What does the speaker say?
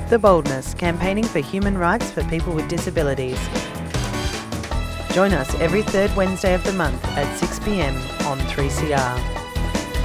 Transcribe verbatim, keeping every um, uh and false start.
The Boldness, campaigning for human rights for people with disabilities. Join us every third Wednesday of the month at six p m on three C R.